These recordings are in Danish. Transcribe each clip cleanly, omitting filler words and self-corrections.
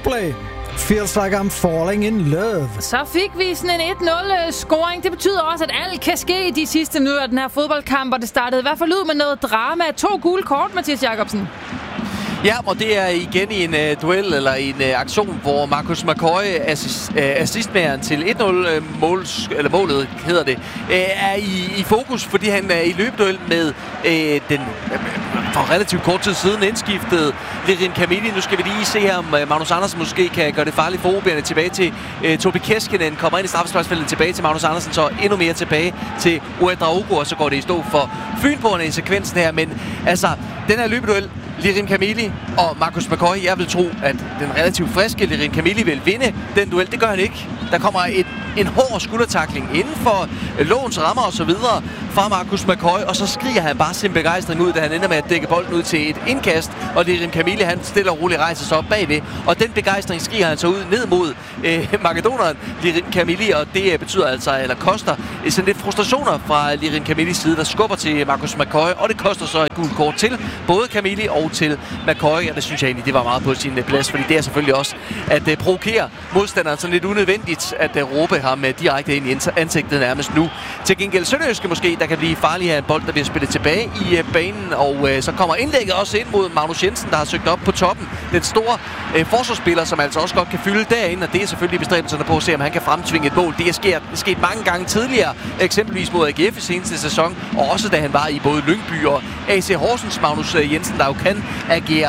Coldplay. Feels like I'm falling in love. Så fik vi sådan en 1-0-scoring. Det betyder også, at alt kan ske i de sidste minutter af den her fodboldkamp, og det startede i hvert fald ud med noget drama. 2 gule kort, Mathias Jacobsen. Ja, og det er igen i en duel eller en aktion, hvor Marcus McCoy, assistmageren til 1-0-målet, hedder det, er i fokus, fordi han er i løbeduel med den for relativt kort tid siden indskiftede Lirin Kamili. Nu skal vi lige se her, om Magnus Andersen måske kan gøre det farligt for OB'erne. Tilbage til Tobi Keskinen, kommer ind i straffesparksfeltet, tilbage til Magnus Andersen, så endnu mere tilbage til Ouedraogo, og så går det i stå for Fynboerne i sekvensen her. Men altså, den her løbeduel, Lirin Kamili og Marcus McCoy, jeg vil tro, at den relativt friske Lirin Kamili vil vinde den duel. Det gør han ikke. Der kommer en hård skuldertakling inden for lovens rammer og så videre fra Marcus McCoy, og så skriger han bare sin begejstring ud, da han ender med at dække bolden ud til et indkast, og Lirin Kamili, han stille og roligt rejser sig op bagved, og den begejstring skriger han så ud ned mod makedoneren Lirin Kamili, og det betyder altså, eller koster sådan lidt frustrationer fra Lirin Kamilis side, der skubber til Marcus McCoy, og det koster så et gult kort til både Kamili og til McCoy, og det synes jeg egentlig, det var meget på sin plads, fordi det er selvfølgelig også at provokere modstanderen sådan lidt unødvendigt at råbe ham direkte ind i ansigtet nærmest nu. Til gengæld Sønderjyske måske, der kan blive farlig af en bold, der bliver spillet tilbage i banen, og så kommer indlægget også ind mod Magnus Jensen, der har søgt op på toppen. Den store forsvarsspiller, som altså også godt kan fylde derinde, og det er selvfølgelig bestræbelserne på at se, om han kan fremtvinge et mål. Det er sket mange gange tidligere, eksempelvis mod AGF i seneste sæson, og også da han var i både Lyngby og AC Horsens. Magnus Jensen, der jo kan agere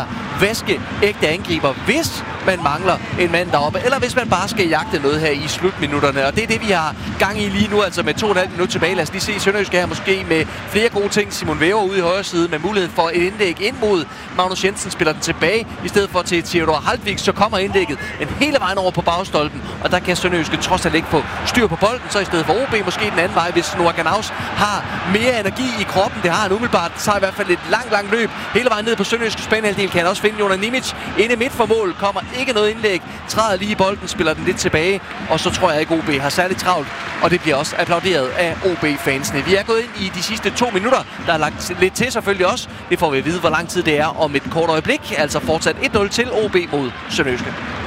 ægte angriber, hvis man mangler en mand deroppe, eller hvis man bare skal jagte noget her i slutminutterne. Og det er det, vi har gang i lige nu, altså med 2,5 minutter tilbage. Lad os lige se Sønderjyske her måske med flere gode ting. Simon Væver ude i højre side med mulighed for et indlæg ind mod Magnus Jensen, spiller den tilbage i stedet for til Theodor Haldvik. Så kommer indlægget en hele vejen over på bagstolpen, og der kan Sønderjyske trods alt ikke få styr på bolden. Så i stedet for OB måske den anden vej, hvis Noah Ganaus har mere energi i kroppen. Det har han umiddelbart. Så i hvert fald et langt løb hele vejen ned på Sønderjyskes banehalvdel. Kan han også finde Jonas Nimic inde midt for mål. Kommer ikke noget indlæg. Træder lige i bolden, spiller den lidt tilbage. Og så tror jeg ikke, OB har særligt travlt. Og det bliver også applauderet af OB-fansene. Vi er gået ind i de sidste 2 minutter. Der er lagt lidt til selvfølgelig også. Det får vi at vide, hvor lang tid det er om et kort øjeblik. Altså fortsat 1-0 til OB mod Sønderjyske.